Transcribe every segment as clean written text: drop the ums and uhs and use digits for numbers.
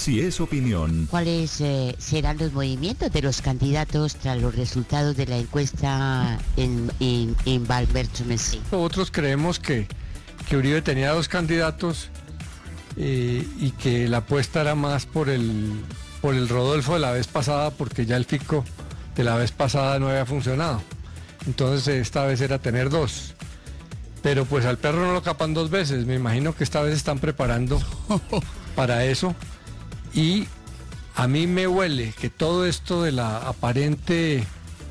si es opinión. ¿Cuáles serán los movimientos de los candidatos tras los resultados de la encuesta en Valmerto Messi? Nosotros creemos que Uribe tenía dos candidatos y que la apuesta era más por el Rodolfo de la vez pasada, porque ya el Fico de la vez pasada no había funcionado. Entonces esta vez era tener dos. Pero pues al perro no lo capan dos veces. Me imagino que esta vez están preparando para eso. Y a mí me huele que todo esto de la aparente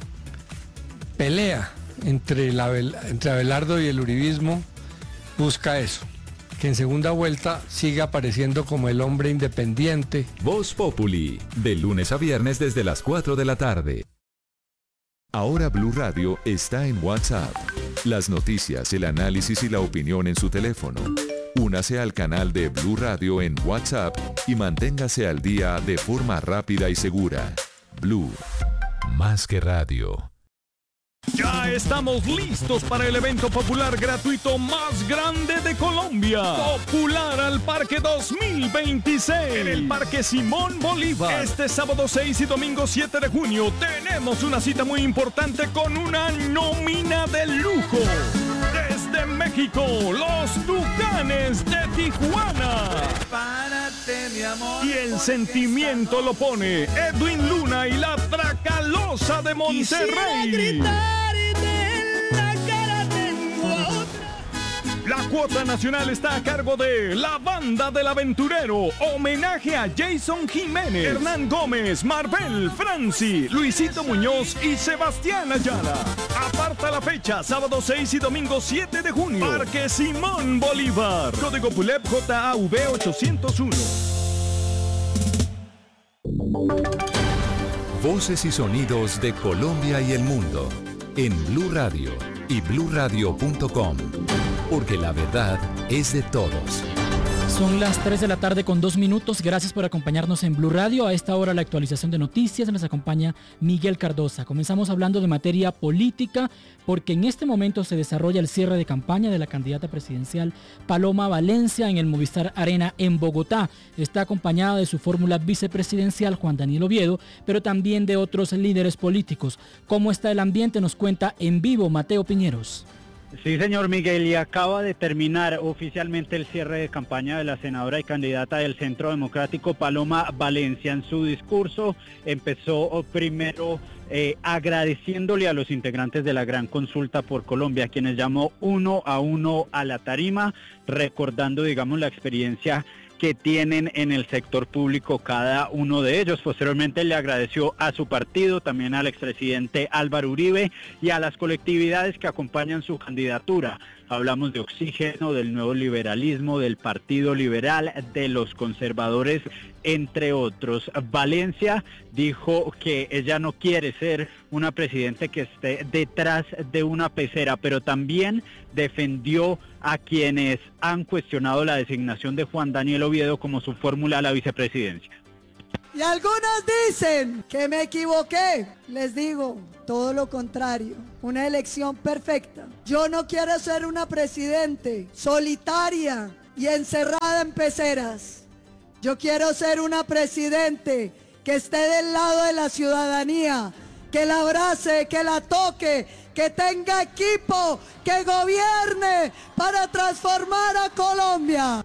pelea entre Abelardo y el uribismo busca eso, que en segunda vuelta siga apareciendo como el hombre independiente. Voz Populi, de lunes a viernes desde las 4 de la tarde. Ahora Blue Radio está en WhatsApp. Las noticias, el análisis y la opinión en su teléfono. Únase al canal de Blue Radio en WhatsApp y manténgase al día de forma rápida y segura. Blue, más que radio. Ya estamos listos para el evento popular gratuito más grande de Colombia. Popular al Parque 2026. En el Parque Simón Bolívar. Este sábado 6 y domingo 7 de junio tenemos una cita muy importante con una nómina de lujo. Desde México, los Tucanes de Tijuana. Prepárate, mi amor. Y el sentimiento lo pone Edwin Luna y la Tracalosa de Monterrey. La cuota nacional está a cargo de La Banda del Aventurero. Homenaje a Jason Jiménez, Hernán Gómez, Marvel, Franci, Luisito Muñoz y Sebastián Ayala. Aparta la fecha, sábado 6 y domingo 7 de junio. Parque Simón Bolívar. Código PULEP JAV 801. Voces y sonidos de Colombia y el mundo en Blue Radio y bluradio.com, porque la verdad es de todos. Son las 3 de la tarde con 2 minutos. Gracias por acompañarnos en Blue Radio. A esta hora la actualización de noticias. Nos acompaña Miguel Cardosa. Comenzamos hablando de materia política, porque en este momento se desarrolla el cierre de campaña de la candidata presidencial Paloma Valencia en el Movistar Arena en Bogotá. Está acompañada de su fórmula vicepresidencial Juan Daniel Oviedo, pero también de otros líderes políticos. ¿Cómo está el ambiente? Nos cuenta en vivo Mateo Piñeros. Sí, señor Miguel, y acaba de terminar oficialmente el cierre de campaña de la senadora y candidata del Centro Democrático Paloma Valencia. En su discurso empezó primero agradeciéndole a los integrantes de la Gran Consulta por Colombia, a quienes llamó uno a uno a la tarima, recordando, digamos, la experiencia que tienen en el sector público cada uno de ellos. Posteriormente le agradeció a su partido, también al expresidente Álvaro Uribe y a las colectividades que acompañan su candidatura. Hablamos de Oxígeno, del Nuevo Liberalismo, del Partido Liberal, de los conservadores, entre otros. Valencia dijo que ella no quiere ser una presidenta que esté detrás de una pecera, pero también defendió a quienes han cuestionado la designación de Juan Daniel Oviedo como su fórmula a la vicepresidencia. Y algunos dicen que me equivoqué. Les digo, todo lo contrario. Una elección perfecta. Yo no quiero ser una presidente solitaria y encerrada en peceras. Yo quiero ser una presidente que esté del lado de la ciudadanía, que la abrace, que la toque, que tenga equipo, que gobierne para transformar a Colombia.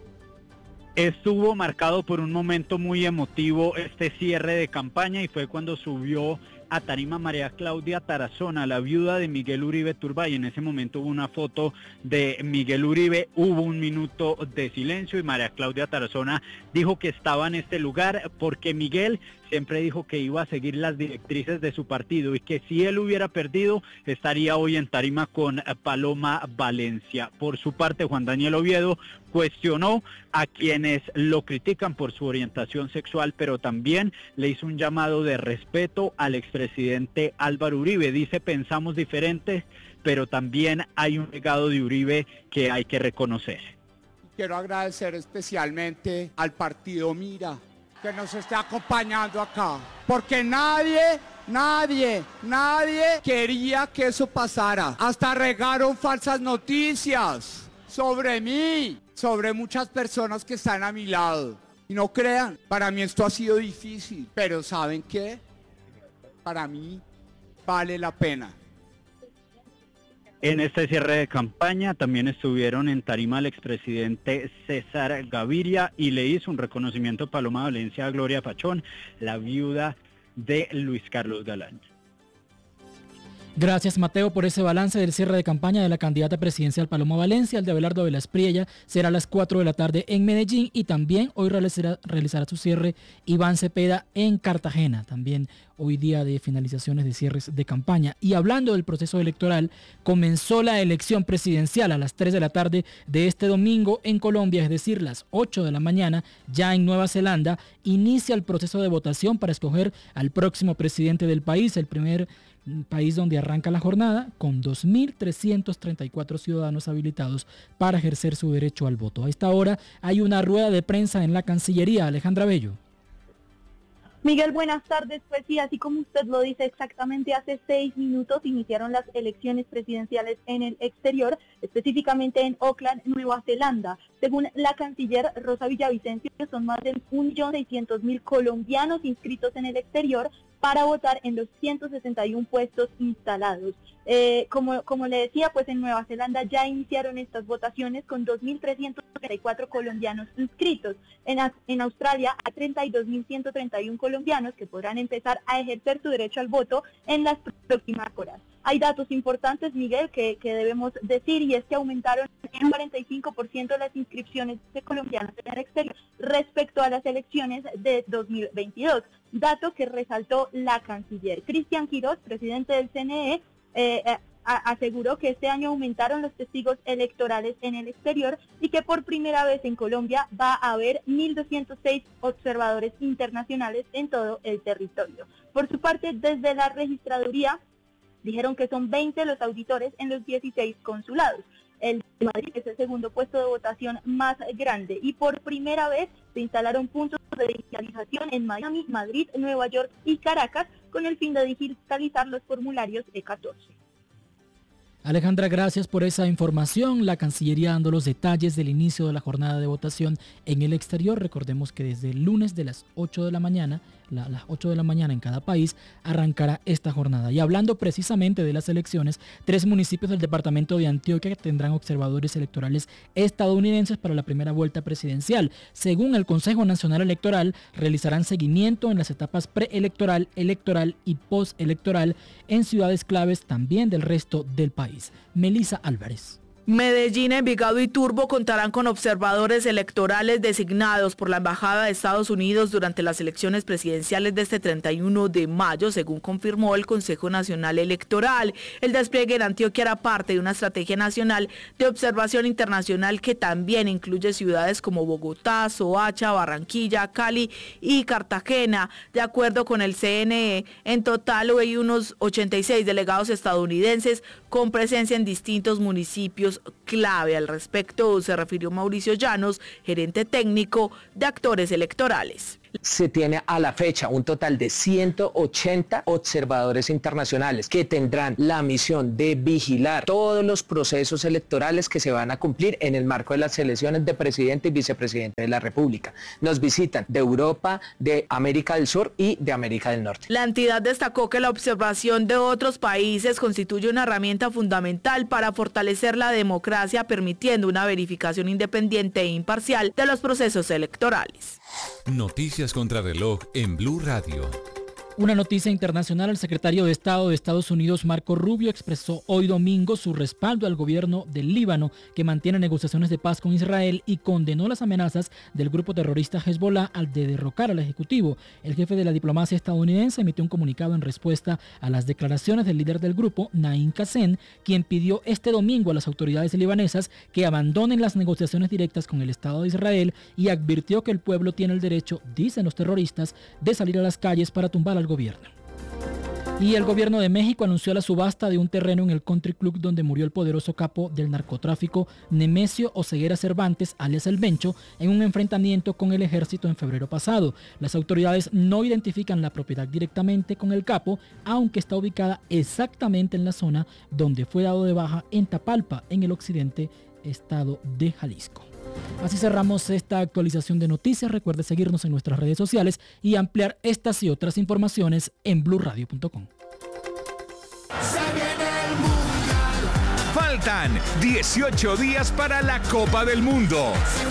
Estuvo marcado por un momento muy emotivo este cierre de campaña y fue cuando subió a tarima María Claudia Tarazona, la viuda de Miguel Uribe Turbay. En ese momento hubo una foto de Miguel Uribe, hubo un minuto de silencio y María Claudia Tarazona dijo que estaba en este lugar porque Miguel siempre dijo que iba a seguir las directrices de su partido y que si él hubiera perdido estaría hoy en tarima con Paloma Valencia. Por su parte, Juan Daniel Oviedo cuestionó a quienes lo critican por su orientación sexual, pero también le hizo un llamado de respeto al expresidente Álvaro Uribe. Dice, pensamos diferente, pero también hay un legado de Uribe que hay que reconocer. Quiero agradecer especialmente al partido Mira, que nos está acompañando acá, porque nadie quería que eso pasara. Hasta regaron falsas noticias sobre mí, sobre muchas personas que están a mi lado. Y no crean, para mí esto ha sido difícil, pero ¿saben qué? Para mí vale la pena. En este cierre de campaña también estuvieron en tarima el expresidente César Gaviria y le hizo un reconocimiento Paloma Valencia a Gloria Pachón, la viuda de Luis Carlos Galán. Gracias, Mateo, por ese balance del cierre de campaña de la candidata presidencial Paloma Valencia. El de Abelardo Velas Priella será a las 4 de la tarde en Medellín y también hoy realizará su cierre Iván Cepeda en Cartagena, también hoy día de finalizaciones de cierres de campaña. Y hablando del proceso electoral, comenzó la elección presidencial a las 3 de la tarde de este domingo en Colombia, es decir, las 8 de la mañana ya en Nueva Zelanda, inicia el proceso de votación para escoger al próximo presidente del país, el primer país donde arranca la jornada con 2.334 ciudadanos habilitados para ejercer su derecho al voto. A esta hora hay una rueda de prensa en la Cancillería. Alejandra Bello. Miguel, buenas tardes. Pues sí, así como usted lo dice, exactamente hace 6 minutos iniciaron las elecciones presidenciales en el exterior, específicamente en Auckland, Nueva Zelanda. Según la canciller Rosa Villavicencio, son más de 1.600.000 colombianos inscritos en el exterior para votar en los 161 puestos instalados. Como le decía, pues en Nueva Zelanda ya iniciaron estas votaciones con 2.334 colombianos inscritos. En Australia hay 32.131 colombianos que podrán empezar a ejercer su derecho al voto en las próximas horas. Hay datos importantes, Miguel, que debemos decir, y es que aumentaron en un 45% las inscripciones de colombianos en el exterior respecto a las elecciones de 2022, dato que resaltó la canciller. Cristian Quirós, presidente del CNE, aseguró que este año aumentaron los testigos electorales en el exterior y que por primera vez en Colombia va a haber 1.206 observadores internacionales en todo el territorio. Por su parte, desde la registraduría, dijeron que son 20 los auditores en los 16 consulados. El de Madrid es el segundo puesto de votación más grande y por primera vez se instalaron puntos de digitalización en Miami, Madrid, Nueva York y Caracas con el fin de digitalizar los formularios E14. Alejandra, gracias por esa información. La Cancillería dando los detalles del inicio de la jornada de votación en el exterior. Recordemos que desde el lunes de las 8 de la mañana, las 8 de la mañana en cada país, arrancará esta jornada. Y hablando precisamente de las elecciones, 3 municipios del departamento de Antioquia tendrán observadores electorales estadounidenses para la primera vuelta presidencial. Según el Consejo Nacional Electoral, realizarán seguimiento en las etapas preelectoral, electoral y postelectoral en ciudades claves también del resto del país. Melissa Álvarez. Medellín, Envigado y Turbo contarán con observadores electorales designados por la Embajada de Estados Unidos durante las elecciones presidenciales de este 31 de mayo, según confirmó el Consejo Nacional Electoral. El despliegue en Antioquia era parte de una estrategia nacional de observación internacional que también incluye ciudades como Bogotá, Soacha, Barranquilla, Cali y Cartagena. De acuerdo con el CNE, en total hay unos 86 delegados estadounidenses con presencia en distintos municipios clave. Al respecto se refirió Mauricio Llanos, gerente técnico de Actores Electorales. Se tiene a la fecha un total de 180 observadores internacionales que tendrán la misión de vigilar todos los procesos electorales que se van a cumplir en el marco de las elecciones de presidente y vicepresidente de la República. Nos visitan de Europa, de América del Sur y de América del Norte. La entidad destacó que la observación de otros países constituye una herramienta fundamental para fortalecer la democracia, permitiendo una verificación independiente e imparcial de los procesos electorales. Noticias contra reloj en Blue Radio. Una noticia internacional: el secretario de Estado de Estados Unidos, Marco Rubio, expresó hoy domingo su respaldo al gobierno del Líbano, que mantiene negociaciones de paz con Israel, y condenó las amenazas del grupo terrorista Hezbollah al de derrocar al Ejecutivo. El jefe de la diplomacia estadounidense emitió un comunicado en respuesta a las declaraciones del líder del grupo, Naim Qassem, quien pidió este domingo a las autoridades libanesas que abandonen las negociaciones directas con el Estado de Israel y advirtió que el pueblo tiene el derecho, dicen los terroristas, de salir a las calles para tumbar al gobierno. Y el gobierno de México anunció la subasta de un terreno en el Country Club donde murió el poderoso capo del narcotráfico Nemesio Oseguera Cervantes, alias El Bencho, en un enfrentamiento con el ejército en febrero pasado. Las autoridades no identifican la propiedad directamente con el capo, aunque está ubicada exactamente en la zona donde fue dado de baja en Tapalpa, en el occidente estado de Jalisco. Así cerramos esta actualización de noticias. Recuerde seguirnos en nuestras redes sociales y ampliar estas y otras informaciones en blurradio.com. Faltan 18 días para la Copa del Mundo.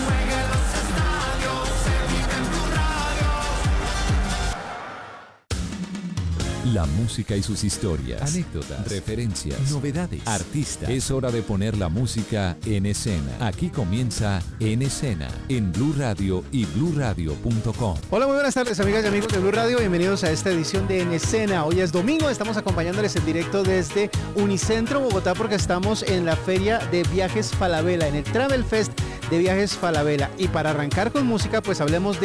La música y sus historias, anécdotas, referencias, novedades, artistas. Es hora de poner la música en escena. Aquí comienza En Escena, en Blue Radio y bluradio.com. Hola, muy buenas tardes, amigas y amigos de Blue Radio. Bienvenidos a esta edición de En Escena. Hoy es domingo, estamos acompañándoles en directo desde Unicentro, Bogotá, porque estamos en la Feria de Viajes Falabella, en el Travel Fest de Viajes Falabella. Y para arrancar con música, pues hablemos de